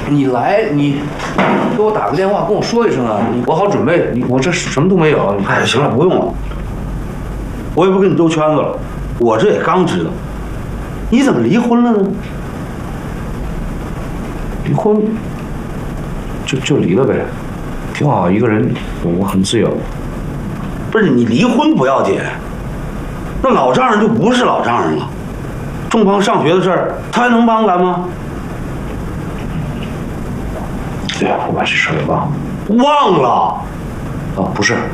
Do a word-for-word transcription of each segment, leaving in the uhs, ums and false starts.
你来，你给我打个电话，跟我说一声啊，你我好准备。你我这什么都没有。你哎，行了，不用了，我也不跟你兜圈子了，我这也刚知道，你怎么离婚了呢？ 离婚，就就离了呗，挺好，一个人我很自由。 不是你离婚不要紧，那老丈人就不是老丈人了。仲邦上学的事儿，他还能帮咱吗？ 对呀，我把这事儿给忘了。 忘了？ 哦，不是，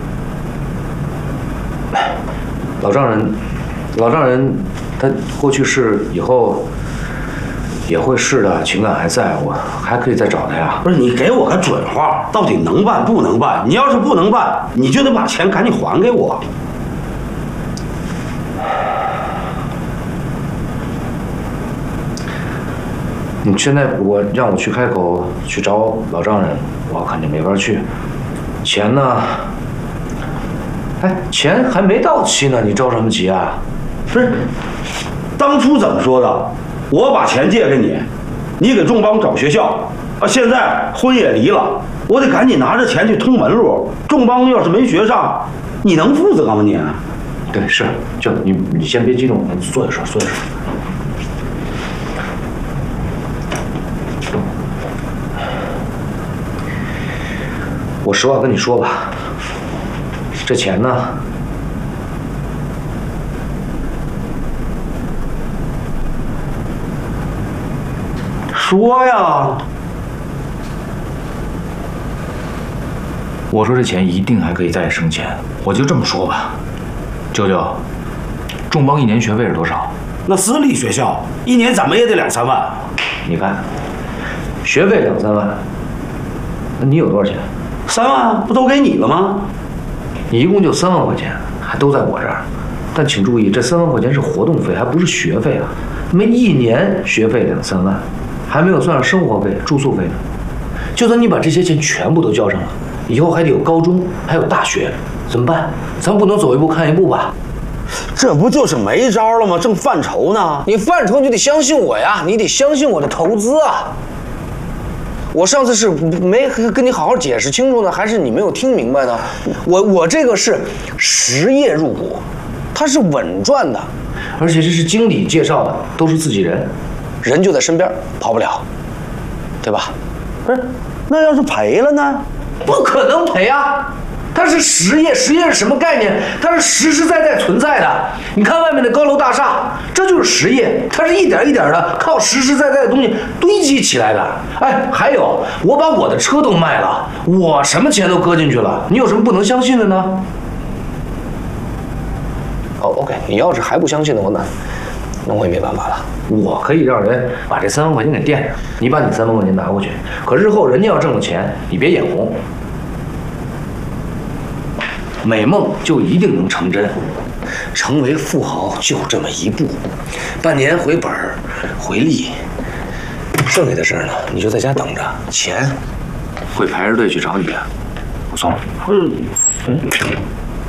老丈人，老丈人，他过去世以后也会是的，情感还在，我还可以再找他呀。 不是你给我个准话，到底能办不能办？你要是不能办，你就得把钱赶紧还给我。 你现在我让我去开口去找老丈人，我肯定没法去。钱呢？哎，钱还没到期呢，你着什么急啊？ 不是，当初怎么说的？我把钱借给你，你给仲邦找学校啊。现在婚也离了，我得赶紧拿着钱去通门路。仲邦要是没学上，你能负责吗你？ 对，是，就你你先别激动，坐一说，坐一说。我实话跟你说吧，这钱呢， 说呀， 我说这钱一定还可以再生钱，我就这么说吧，舅舅，仲邦一年学费是多少？ 那私立学校一年怎么也得两三万。 你看，学费两三万，那你有多少钱？ 三万不都给你了吗？ 你一共就三万块钱，还都在我这儿。但请注意，这三万块钱是活动费，还不是学费啊。没一年学费两三万，还没有算上生活费、住宿费呢。就算你把这些钱全部都交上了，以后还得有高中，还有大学，怎么办？咱不能走一步看一步吧？ 这不就是没招了吗？正犯愁呢。 你犯愁就得相信我呀，你得相信我的投资啊。我上次是没跟你好好解释清楚呢，还是你没有听明白呢？我我这个是实业入股，它是稳赚的， 而且这是经理介绍的，都是自己人， 人就在身边，跑不了，对吧？ 不是，那要是赔了呢？ 不可能赔啊！它是实业，实业是什么概念？它是实实在在存在的。你看外面的高楼大厦，这就是实业，它是一点一点的靠实实在在的东西堆积起来的。哎，还有，我把我的车都卖了，我什么钱都搁进去了，你有什么不能相信的呢？ 哦 ，OK， 你要是还不相信的话，那那我也没办法了。 我可以让人把这三万块钱给垫上，你把你三万块钱拿过去，可日后人家要挣了钱，你别眼红。美梦就一定能成真，成为富豪就这么一步，半年回本儿回利，剩下的事儿呢，你就在家等着，钱会排着队去找你的。我送了。 嗯嗯。